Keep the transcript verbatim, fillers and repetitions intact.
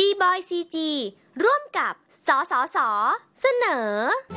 บี บอย ซี จี ร่วมกับ สสส เสนอ